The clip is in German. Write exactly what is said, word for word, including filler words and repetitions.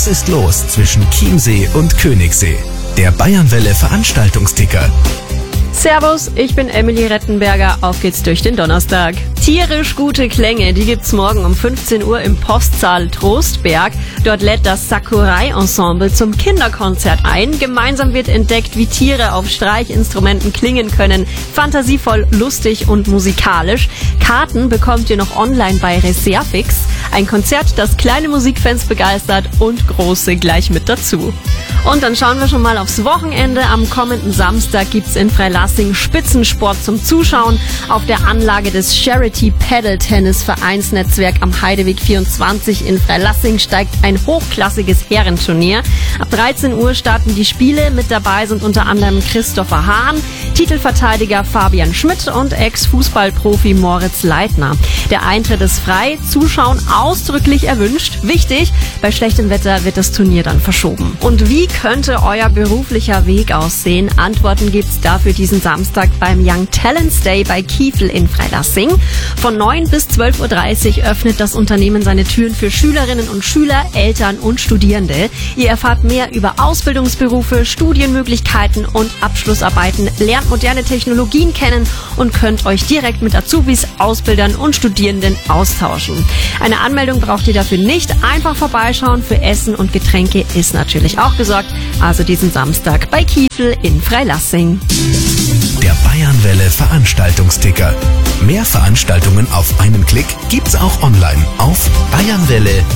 Was ist los zwischen Chiemsee und Königssee? Der Bayernwelle Veranstaltungsticker. Servus, ich bin Emily Rettenberger. Auf geht's durch den Donnerstag. Tierisch gute Klänge, die gibt's morgen um fünfzehn Uhr im Postsaal Trostberg. Dort lädt das Sakurai-Ensemble zum Kinderkonzert ein. Gemeinsam wird entdeckt, wie Tiere auf Streichinstrumenten klingen können. Fantasievoll, lustig und musikalisch. Karten bekommt ihr noch online bei Reservix. Ein Konzert, das kleine Musikfans begeistert und große gleich mit dazu. Und dann schauen wir schon mal aufs Wochenende. Am kommenden Samstag gibt's in Freilassing Spitzensport zum Zuschauen. Auf der Anlage des Charity Paddle Tennis Vereinsnetzwerk am Heideweg vierundzwanzig in Freilassing steigt ein hochklassiges Herrenturnier. Ab dreizehn Uhr starten die Spiele. Mit dabei sind unter anderem Christopher Hahn, Titelverteidiger Fabian Schmidt und Ex-Fußballprofi Moritz Leitner. Der Eintritt ist frei, Zuschauen ausdrücklich erwünscht. Wichtig, bei schlechtem Wetter wird das Turnier dann verschoben. Und wie könnte euer beruflicher Weg aussehen? Antworten gibt's dafür diesen Samstag beim Young Talents Day bei Kiefel in Freilassing. Von neun bis zwölf Uhr dreißig öffnet das Unternehmen seine Türen für Schülerinnen und Schüler, Eltern und Studierende. Ihr erfahrt mehr über Ausbildungsberufe, Studienmöglichkeiten und Abschlussarbeiten, lernt moderne Technologien kennen und könnt euch direkt mit Azubis, Ausbildern und Studierenden austauschen. Eine Anmeldung braucht ihr dafür nicht. Einfach vorbeischauen. Für Essen und Getränke ist natürlich auch gesorgt. Also diesen Samstag bei Kiefel in Freilassing. Der Bayernwelle Veranstaltungsticker. Mehr Veranstaltungen auf einen Klick gibt's auch online auf bayernwelle